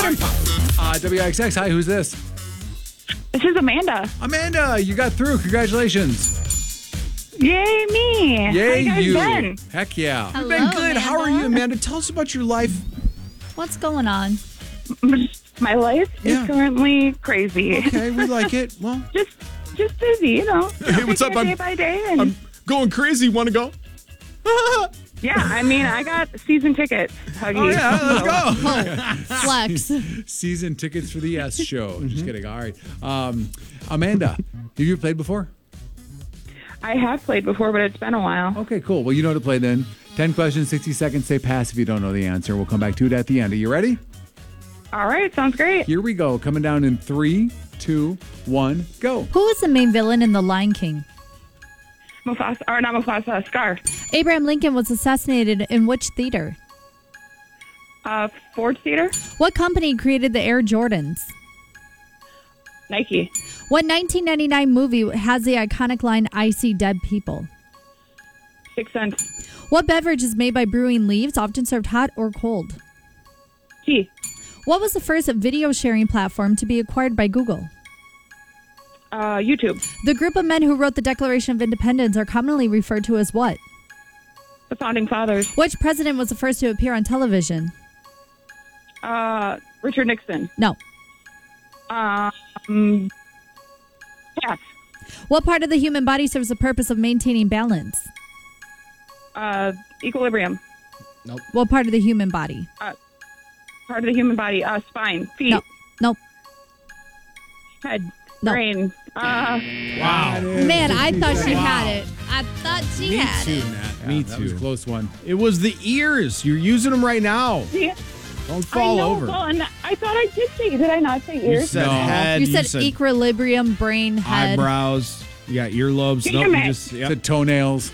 WIXX, hi, who's this? This is Amanda. Amanda, you got through. Congratulations. Yay, me. Yay, How you you. guys been? Heck yeah. Hello, Been good. Amanda. How are you, Amanda? Tell us about your life. What's going on? My life Yeah. is currently crazy. Okay, we like it. Well, Just busy, you know. Hey, what's up? Day by day. And I'm going crazy. Want to go? yeah, I mean, I got season tickets. Huggy. Oh, yeah, let's go. Flex. Season tickets for the S show. Just kidding. All right. Amanda, have you played before? I have played before, but it's been a while. Okay, cool. Well, you know how to play then. 10 questions, 60 seconds. Say pass if you don't know the answer. We'll come back to it at the end. Are you ready? All right, sounds great. Here we go. Coming down in 3, 2, 1, go. Who is the main villain in The Lion King? Mufasa, or not Mufasa, Scar. Abraham Lincoln was assassinated in which theater? Ford Theater, What company created the Air Jordans? Nike. What 1999 movie has the iconic line, I see dead people? 6 Cents. What beverage is made by brewing leaves, often served hot or cold? Tea. What was the first video sharing platform to be acquired by Google? YouTube. The group of men who wrote the Declaration of Independence are commonly referred to as what? The Founding Fathers. Which president was the first to appear on television? Richard Nixon. No. Pass. What part of the human body serves the purpose of maintaining balance? Equilibrium. What part of the human body? Part of the human body. Spine. Feet. No. Nope. Head. No. Brain. Wow. Man, I thought she had it. I thought she Me had too, it. Matt. Me That was a too. close one. It was the ears. You're using them right now. Yeah. Don't fall I know, over. Well, and I thought I did say. Did I not say You ears? said No. head. You said equilibrium, brain, head. eyebrows. You got earlobes. Damn Nope, you it. just, yep. The toenails.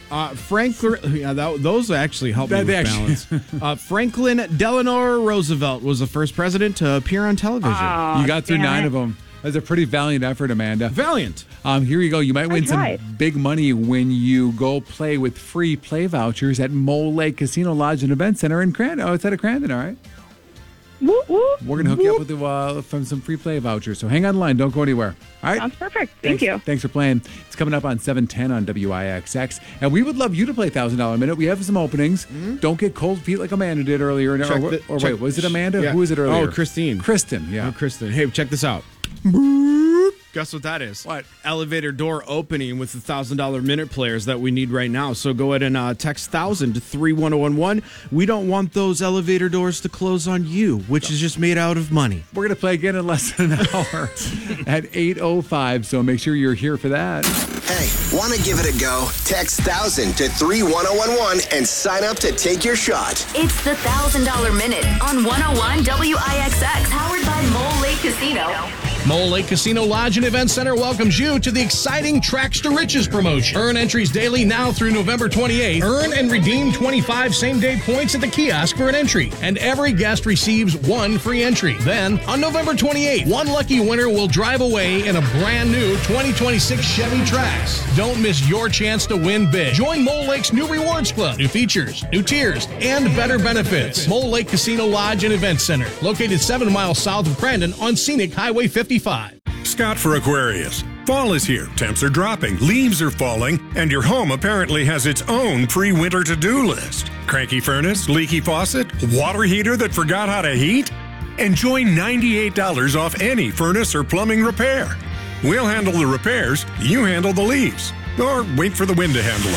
Those actually help me They with actually- balance. Franklin Delano Roosevelt was the first president to appear on television. You got through damn 9 it. of them. That's a pretty valiant effort, Amanda. Valiant. Here you go. You might win some tried. big money when you go play with free play vouchers at Mole Lake Casino Lodge and Event Center in Crandon. Oh, it's at a Crandon, all right? Whoop, whoop. We're going to hook you up with from some free play vouchers. So hang on the line. Don't go anywhere. All right? Sounds perfect. Thank you. Thanks for playing. It's coming up on 7:10 on WIXX. And we would love you to play $1,000 Minute. We have some openings. Don't get cold feet like Amanda did earlier. Wait, was it Amanda? Yeah. Who was it earlier? Oh, Christine. Kristen, yeah. Oh, Kristen. Hey, check this out. Guess what that is? What? Elevator door opening with the $1,000 minute players that we need right now. So go ahead and text 1000 to 31011. We don't want those elevator doors to close on you, which is just made out of money. We're going to play again in less than an hour at 8:05. So make sure you're here for that. Hey, want to give it a go? Text 1000 to 31011 and sign up to take your shot. It's the $1,000 Minute on 101 WIXX, powered by Mole Lake Casino. Mole Lake Casino Lodge and Event Center welcomes you to the exciting Tracks to Riches promotion. Earn entries daily now through November 28th. Earn and redeem 25 same-day points at the kiosk for an entry. And every guest receives 1 free entry. Then, on November 28th, 1 lucky winner will drive away in a brand new 2026 Chevy Trax. Don't miss your chance to win big. Join Mole Lake's new Rewards Club, new features, new tiers, and better benefits. Mole Lake Casino Lodge and Event Center, located 7 miles south of Crandon on Scenic Highway 55. Scott for Aquarius. Fall is here, temps are dropping, leaves are falling, and your home apparently has its own pre-winter to-do list. Cranky furnace, leaky faucet, water heater that forgot how to heat? Enjoy $98 off any furnace or plumbing repair. We'll handle the repairs, you handle the leaves. Or wait for the wind to handle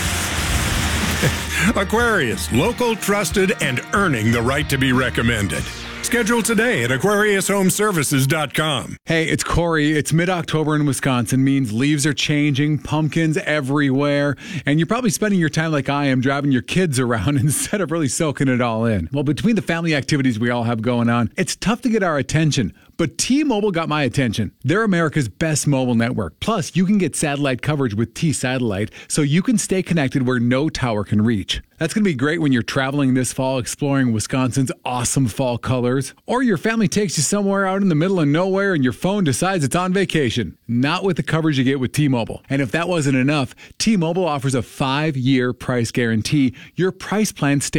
them. Aquarius, local, trusted, and earning the right to be recommended. Schedule today at AquariusHomeservices.com. Hey, it's Corey. It's mid-October in Wisconsin. Means leaves are changing, pumpkins everywhere, and you're probably spending your time like I am, driving your kids around instead of really soaking it all in. Well, between the family activities we all have going on, it's tough to get our attention. But T-Mobile got my attention. They're America's best mobile network. Plus, you can get satellite coverage with T-Satellite, so you can stay connected where no tower can reach. That's going to be great when you're traveling this fall, exploring Wisconsin's awesome fall colors. Or your family takes you somewhere out in the middle of nowhere and your phone decides it's on vacation. Not with the coverage you get with T-Mobile. And if that wasn't enough, T-Mobile offers a 5-year price guarantee. Your price plan stays